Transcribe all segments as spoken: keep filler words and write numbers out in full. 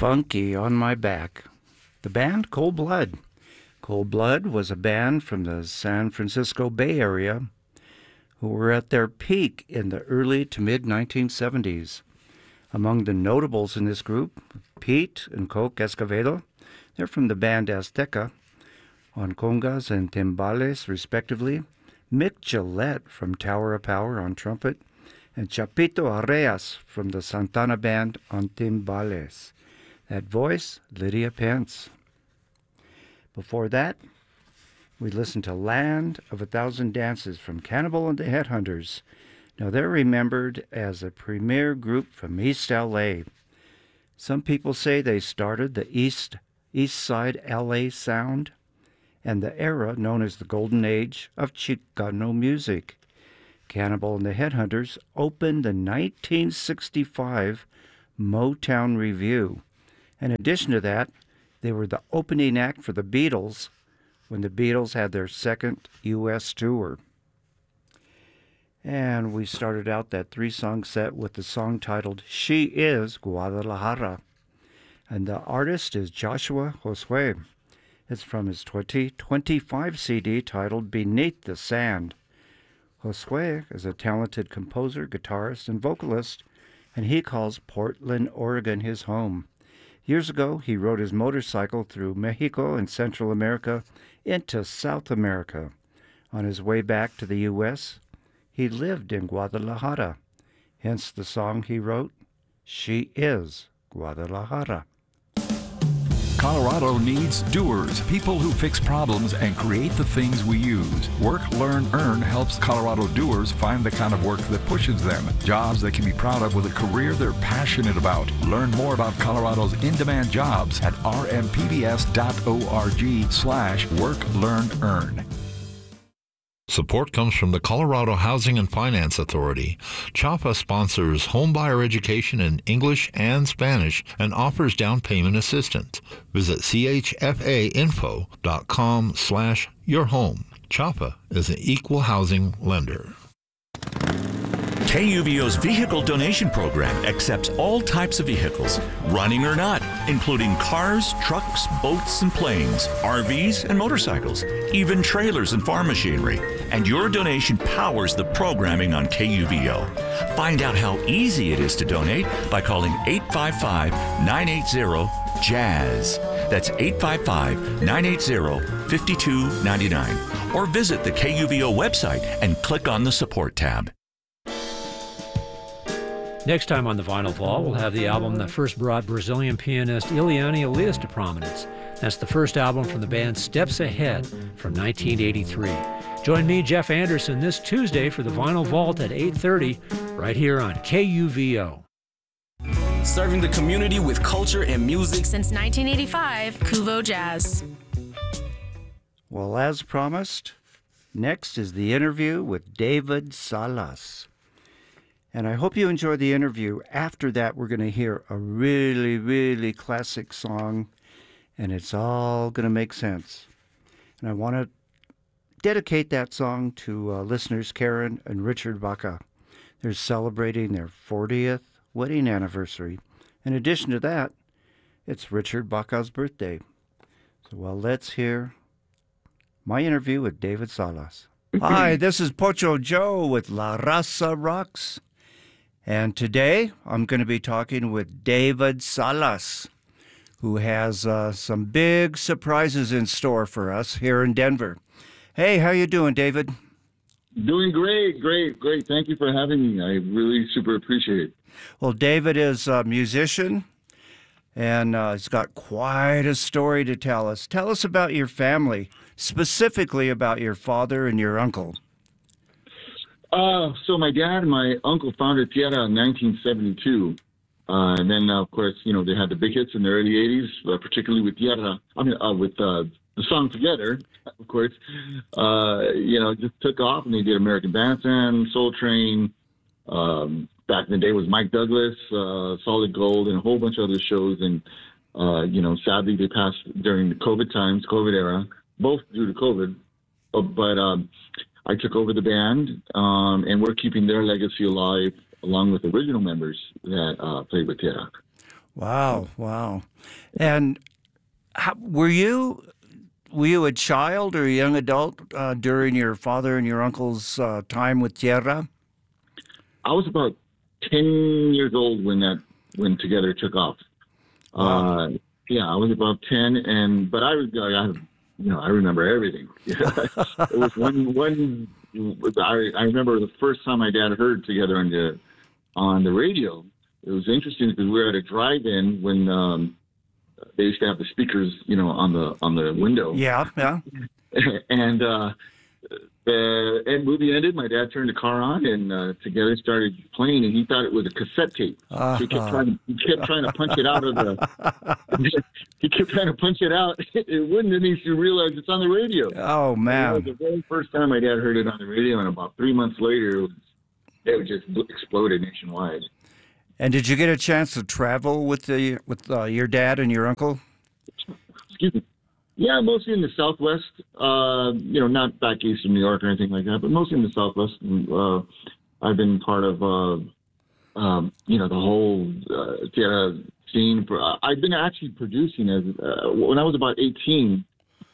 Funky on My Back. The band Cold Blood. Cold Blood was a band from the San Francisco Bay Area who were at their peak in the early to mid nineteen seventies. Among the notables in this group, Pete and Coke Escovedo. They're from the band Azteca, on congas and timbales, respectively. Mick Gillette from Tower of Power on trumpet, and Chapito Arreas from the Santana Band on timbales. That voice, Lydia Pence. Before that, we listened to Land of a Thousand Dances from Cannibal and the Headhunters. Now, they're remembered as a premier group from East L A. Some people say they started the East, East Side L A sound and the era known as the Golden Age of Chicano music. Cannibal and the Headhunters opened the nineteen sixty-five Motown Review. In addition to that, they were the opening act for the Beatles when the Beatles had their second U S tour. And we started out that three-song set with the song titled She Is Guadalajara. And the artist is Joshua Josue. It's from his twenty twenty-five C D titled Beneath the Sand. Josue is a talented composer, guitarist, and vocalist, and he calls Portland, Oregon his home. Years ago, he rode his motorcycle through Mexico and Central America into South America. On his way back to the U S, he lived in Guadalajara, hence the song he wrote, She Is Guadalajara. Colorado needs doers, people who fix problems and create the things we use. Work, Learn, Earn helps Colorado doers find the kind of work that pushes them. Jobs they can be proud of with a career they're passionate about. Learn more about Colorado's in-demand jobs at rmpbs.org slash work, learn, earn. Support comes from the Colorado Housing and Finance Authority. CHAPA sponsors homebuyer education in English and Spanish and offers down payment assistance. Visit c h f a info dot com slash your home. CHAPA is an equal housing lender. K U V O's vehicle donation program accepts all types of vehicles, running or not, including cars, trucks, boats, and planes, R Vs, and motorcycles, even trailers and farm machinery. And your donation powers the programming on K U V O. Find out how easy it is to donate by calling eight five five, nine eight zero, JAZZ. That's eight five five, nine eight zero, five two nine nine. Or visit the K U V O website and click on the Support tab. Next time on the Vinyl Vault, we'll have the album that first brought Brazilian pianist Ileana Elias to prominence. That's the first album from the band Steps Ahead from nineteen eighty-three. Join me, Jeff Anderson, this Tuesday for the Vinyl Vault at eight thirty, right here on K U V O. Serving the community with culture and music since nineteen eighty-five, Kuvo Jazz. Well, as promised, next is the interview with David Salas. And I hope you enjoy the interview. After that, we're going to hear a really, really classic song, and it's all going to make sense. And I want to dedicate that song to uh, listeners Karen and Richard Baca. They're celebrating their fortieth wedding anniversary. In addition to that, it's Richard Baca's birthday. So, well, let's hear my interview with David Salas. Hi, this is Pocho Joe with La Raza Rocks. And today, I'm going to be talking with David Salas, who has uh, some big surprises in store for us here in Denver. Hey, how you doing, David? Doing great, great, great. Thank you for having me. I really super appreciate it. Well, David is a musician, and uh, he's got quite a story to tell us. Tell us about your family, specifically about your father and your uncle. Uh, so my dad and my uncle founded Tierra in nineteen seventy-two. Uh, and then, uh, of course, you know, they had the big hits in the early eighties, uh, particularly with Tierra. I mean, uh, with uh, the song Together, of course. Uh, you know, just took off, and they did American Bandstand, Soul Train. Um, back in the day was Mike Douglas, uh, Solid Gold, and a whole bunch of other shows. And, uh, you know, sadly, they passed during the COVID times, COVID era, both due to COVID. Uh, but... Um, I took over the band, um, and we're keeping their legacy alive along with original members that uh, played with Tierra. Wow, wow. And how, were you were you a child or a young adult uh, during your father and your uncle's uh, time with Tierra? I was about ten years old when that when Together took off. Wow. Uh, yeah, I was about ten, and but I, I, you know, I remember everything. It was one one. I, I remember the first time my dad heard Together on the on the radio. It was interesting because we were at a drive-in when um, they used to have the speakers, you know, on the on the window. Yeah, yeah. And uh, the end movie ended. My dad turned the car on, and uh, Together started playing, and he thought it was a cassette tape. Uh-huh. So he kept trying. He kept trying to punch it out of the. he kept trying to punch it out. It wouldn't, and he realized it's on the radio. Oh man! It was the very first time my dad heard it on the radio, and about three months later, it, was, it just exploded nationwide. And did you get a chance to travel with the with uh, your dad and your uncle? Excuse me. Yeah, mostly in the Southwest. Uh, you know, not back east of New York or anything like that, but mostly in the Southwest. Uh, I've been part of, uh, um, you know, the whole uh, Tierra scene. For, uh, I've been actually producing as uh, when I was about eighteen,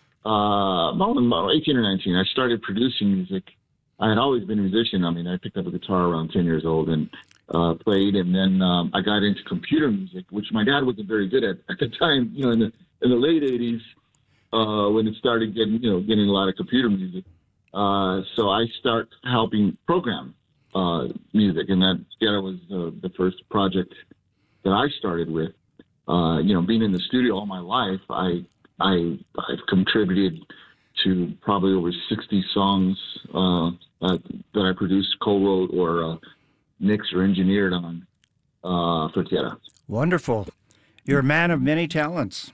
uh, about eighteen or nineteen. I started producing music. I had always been a musician. I mean, I picked up a guitar around ten years old and uh, played, and then um, I got into computer music, which my dad wasn't very good at at the time. You know, in the in the late eighties. Uh, when it started getting, you know, getting a lot of computer music. Uh, so I start helping program uh, music, and that yeah, was uh, the first project that I started with. Uh, you know, being in the studio all my life, I, I, I've contributed to probably over sixty songs uh, uh, that I produced, co-wrote, or uh, mixed or engineered on uh, for Tierra. Wonderful. You're a man of many talents.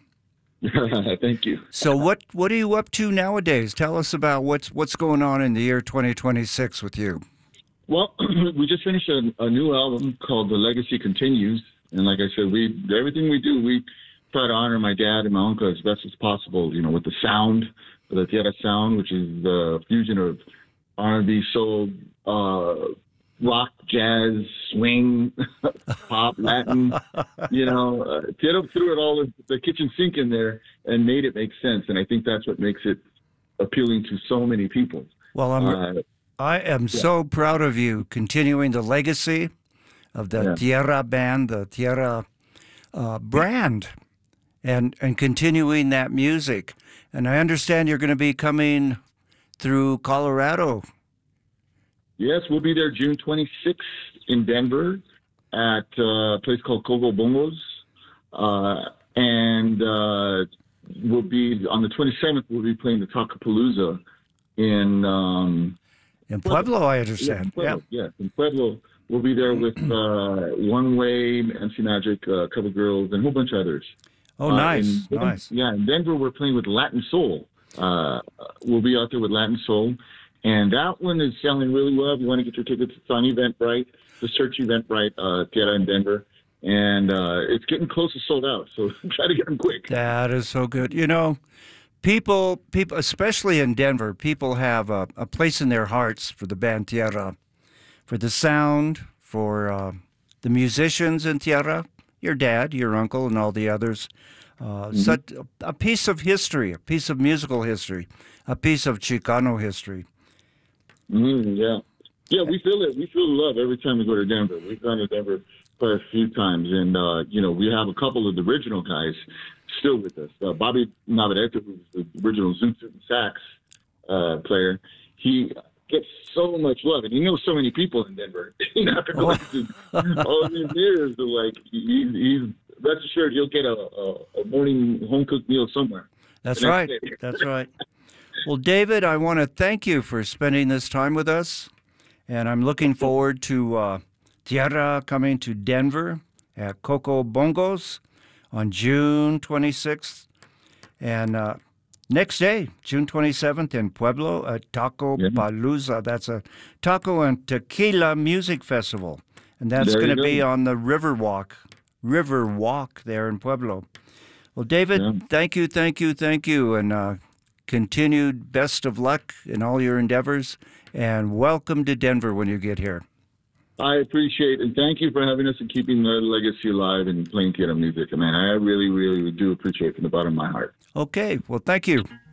Thank you. So what what are you up to nowadays? Tell us about what's what's going on in the year twenty twenty-six with you. Well, we just finished a, a new album called The Legacy Continues, and like I said, we everything we do, we try to honor my dad and my uncle as best as possible. You know, with the sound, the Tierra sound, which is the fusion of R and B, soul, uh, rock, jazz, swing, pop, Latin. You know, uh, Tierra threw it all in the kitchen sink in there and made it make sense. And I think that's what makes it appealing to so many people. Well, I'm, uh, I am yeah. so proud of you continuing the legacy of the Yeah. Tierra band, the Tierra uh, brand, and and continuing that music. And I understand you're going to be coming through Colorado. Yes, we'll be there June twenty-sixth in Denver at uh, a place called Coco Bongos. Uh, and uh, we'll be, on the twenty-seventh, we'll be playing the Tacopalooza in... Um, In Pueblo, I understand. Yeah, in Pueblo, yeah. in Pueblo. We'll be there with uh, One Way, M C Magic, uh, Cover Girls, and a whole bunch of others. Oh, Uh, nice, in, nice. Yeah, in Denver, we're playing with Latin Soul. Uh, we'll be out there with Latin Soul. And that one is selling really well. If you want to get your tickets, it's on Eventbrite. Just search Eventbrite, uh, Tierra in Denver. And uh, it's getting close to sold out, so try to get them quick. That is so good. You know, people, people, especially in Denver, people have a, a place in their hearts for the band Tierra, for the sound, for uh, the musicians in Tierra, your dad, your uncle, and all the others. Uh, Mm-hmm. Such a piece of history, a piece of musical history, a piece of Chicano history. Mm, yeah. Yeah, we feel it. We feel the love every time we go to Denver. We've gone to Denver quite a few times. And, uh, you know, we have a couple of the original guys still with us. Uh, Bobby Navarrete, who's the original Zoot Suit and Sax uh, player, he gets so much love. And he knows so many people in Denver. You know, after going through all these years, of like, he, he's, rest assured he'll get a, a, a morning home-cooked meal somewhere. That's The right. next day. That's right. Well, David, I want to thank you for spending this time with us. And I'm looking forward to uh, Tierra coming to Denver at Coco Bongos on June twenty-sixth. And uh, next day, June twenty-seventh, in Pueblo at Taco Yeah. Palooza. That's a taco and tequila music festival. And that's There going you to be go. on the River Walk, River Walk there in Pueblo. Well, David, Yeah. thank you, thank you, thank you. And uh, continued best of luck in all your endeavors. And welcome to Denver when you get here. I appreciate and thank you for having us and keeping the legacy alive and playing theater music. Man, I really, really do appreciate it from the bottom of my heart. Okay, well, thank you.